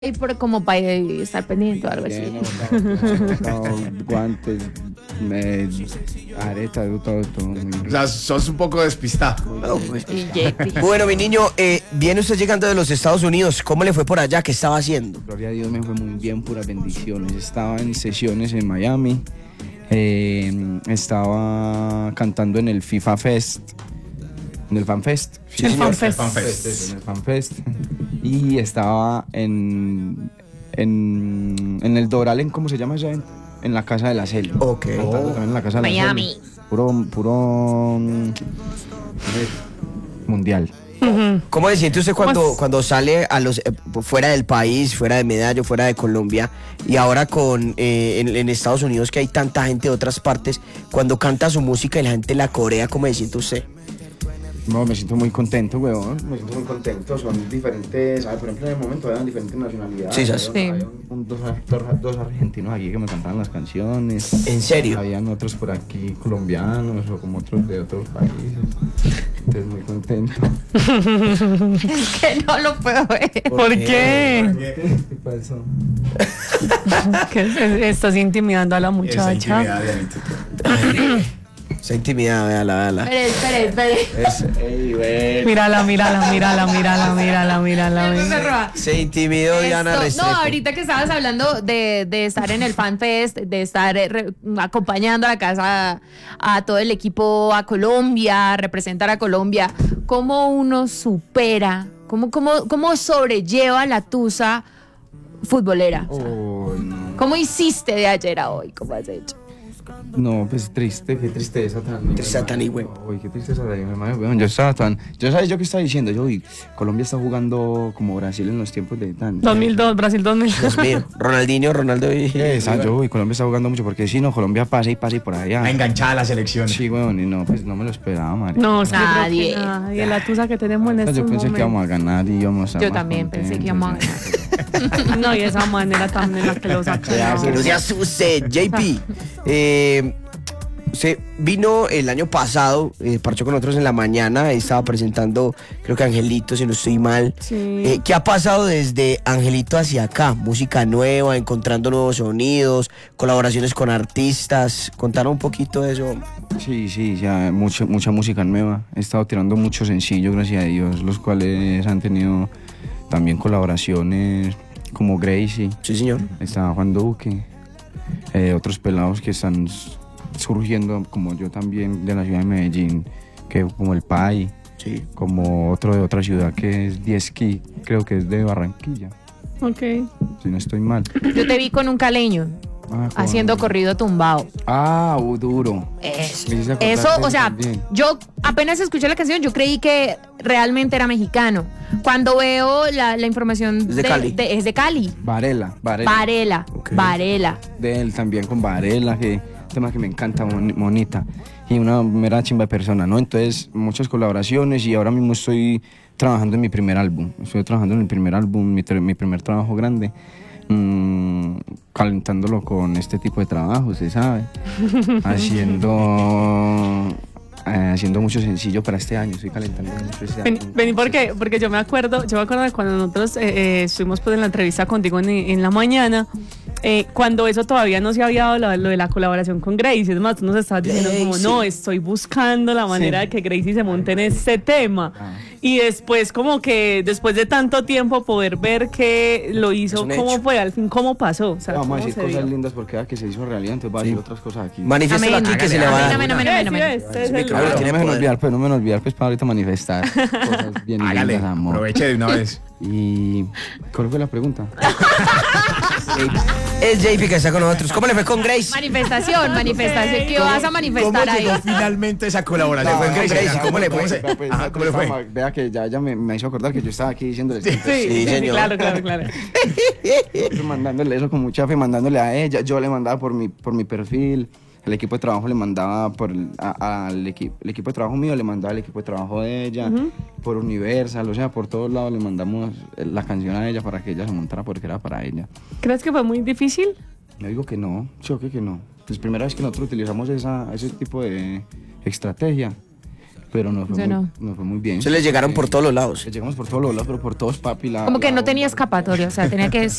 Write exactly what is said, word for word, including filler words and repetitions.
Y por como para estar pendiente o algo así. No, guantes, me, areta, todo, todo. O sea, sos un poco despistado. No, pues. Y J P. Bueno, mi niño, eh, viene usted llegando de los Estados Unidos. ¿Cómo le fue por allá? ¿Qué estaba haciendo? Gloria a Dios, me fue muy bien, puras bendiciones. Estaba en sesiones en Miami, eh, estaba cantando en el FIFA Fest, en el Fan Fest. Sí, El señor. Fan Fest. Fan Fest. En el Fan Fest. Y estaba en, en, en el Doral, en, ¿cómo se llama eso? En, en la Casa de la Selva. Ok. Cantando también en la Casa de la Miami. Selva. Puro, puro mm, mundial. ¿Cómo se siente usted cuando, Pues- cuando sale a los eh, fuera del país, fuera de Medallo, fuera de Colombia y ahora con eh, en, en Estados Unidos que hay tanta gente de otras partes, cuando canta su música y la gente la corea, ¿cómo se siente usted? No, me siento muy contento, weón. Me siento muy contento. Son diferentes, ¿sabes? Por ejemplo, en el momento eran diferentes nacionalidades. Sí, ¿sabes? Había- Sí. había un- dos, dos- dos argentinos aquí que me cantaban las canciones. ¿En serio? Habían otros por aquí colombianos o como otros de otros países. Entonces, muy contento. Es que no lo puedo ver. ¿Por ¿Por qué? qué? ¿Qué pasó? Que se- estás intimidando a la Esa muchacha. intimidad de Anita. Esa intimidad, véala, véala. Espere, espere, espere. Es, ey, güey. Mírala, mírala, mírala, mírala, mírala, mírala, mírala. Se intimidó Diana Esto- Restrepo. no, ahorita que estabas hablando de, de estar en el Fan Fest, de estar eh, re- acompañando a la casa a, a todo el equipo a Colombia, representar a Colombia, ¿cómo uno supera, cómo, cómo, cómo sobrelleva la tusa futbolera? O sea, Oh, no. ¿cómo hiciste de ayer a hoy? ¿Cómo has hecho? No, pues triste, qué tristeza tan. Tristeza tan hijo. Uy, qué tristeza tan, mi madre, weón. Yo estaba tan. Yo sabes yo qué estaba diciendo. Yo, uy, Colombia está jugando como Brasil en los tiempos de tan. dos mil dos, Brasil dos mil dos. Dios mío, Ronaldinho, Ronaldo y... Esa, yo, uy, Colombia está jugando mucho porque si no, Colombia pasa y pasa y por allá. Ha enganchado a la selección. Sí, weón, y no, pues no me lo esperaba, María. No, es que Nadie. creo que nadie. La tusa que tenemos en Yo estos pensé que íbamos a momentos. ganar y íbamos a estar Yo más también pensé que contentos, íbamos a ¿no? No, y esa manera tan en la que lo sacaron. Que no se asuste, J P. Eh, se vino el año pasado, eh, parchó con nosotros en la mañana, estaba presentando, creo que Angelito, si no estoy mal. Sí. Eh, ¿Qué ha pasado desde Angelito hacia acá? Música nueva, encontrando nuevos sonidos, colaboraciones con artistas. Contaron un poquito de eso. Sí, sí, ya mucha, mucha música nueva. He estado tirando muchos sencillos, gracias a Dios, los cuales han tenido también colaboraciones como Gracie, Sí, señor. está Juan Duque, eh, otros pelados que están s- surgiendo, como yo también, de la ciudad de Medellín, que como el Pai, Sí. como otro de otra ciudad que es Diezqui, creo que es de Barranquilla, Ok. si no estoy mal. Yo te vi con un caleño Ah, con- haciendo corrido tumbado. Ah, uh, duro. Eso. Me hiciste acordar Eso, de o eso sea, también. yo apenas escuché la canción, yo creí que realmente era mexicano. Cuando veo la, la información Es de Cali. es de Cali. Varela, Varela. Varela, Ok. Varela. De él también con Varela, que tema que me encanta, mon- monita. Y una mera chimba de persona, ¿no? Entonces, muchas colaboraciones y ahora mismo estoy trabajando en mi primer álbum. Estoy trabajando en el primer álbum, mi, ter- mi primer trabajo grande. mm, calentándolo con este tipo de trabajo, usted sabe. haciendo... eh, haciendo mucho sencillo para este año, estoy calentando mucho este Vení, año. vení, ¿por qué? Porque yo me acuerdo, yo me acuerdo de cuando nosotros eh, eh, estuvimos pues en la entrevista contigo en, en la mañana, eh, cuando eso todavía no se había dado lo, lo de la colaboración con Gracie. Es más, tú nos estabas diciendo como, Gracie. no, estoy buscando la manera Sí. de que Gracie se monte en este tema. Ah. Y después como que, después de tanto tiempo poder ver que lo hizo, Es un cómo hecho. fue, al fin, cómo pasó. O sea, Vamos a cómo decir se cosas dio. lindas porque vea que se hizo realidad, entonces va a decir otras cosas aquí. Manifiéstelo Amén. aquí que se le Hágale, va a dar. amén, amén, amén, amén, amén. Sí, ese es Mi el- micrófono no tiene me van a poder. olvidar, pues no me van a olvidar, pues para ahorita manifestar cosas bien Hágale, lindas, amor. aproveche de una vez. Y ¿cuál fue la pregunta? Es J P que está con nosotros. ¿Cómo le fue con Grace? Manifestación, manifestación. ¿Qué vas a ¿Cómo manifestar ahí? llegó finalmente esa colaboración No, con con Gracie? Gracie, ¿Cómo le Pues, fue? pues, Ajá, ¿cómo le pues, fue? Vea que ya, ya me, me hizo acordar que yo estaba aquí diciéndole. Sí, Sí, sí, sí, señor. claro, claro, claro. Mandándole eso con mucha fe, mandándole a ella. Yo le mandaba por mi, por mi perfil. El equipo de trabajo le mandaba por el, a- al equipo, el equipo de trabajo mío le mandaba el equipo de trabajo de ella, por Universal, o sea, por todos lados le mandamos la canción a ella para que ella se montara porque era para ella. ¿Crees que fue muy difícil? Yo digo que no, choque que no. Pues primera vez que nosotros utilizamos esa, ese tipo de estrategia. pero nos fue, Yo muy, no. nos fue muy bien. Se les llegaron por todos los lados. Les llegamos por todos los lados, pero por todos, papi. La, Como que la no tenía bomba. escapatoria, o sea, tenía que